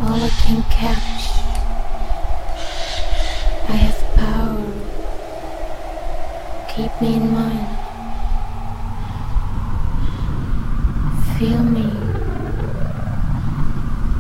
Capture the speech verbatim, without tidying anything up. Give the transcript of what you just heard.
all I can catch. I have power. Keep me in mind. Feel me.